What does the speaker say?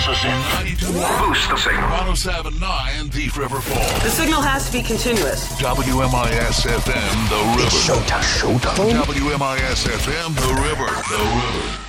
Boost the signal. 107.9 Thief River Falls. The signal has to be continuous. WMIS FM, The River. Showtime. WMIS FM, The River.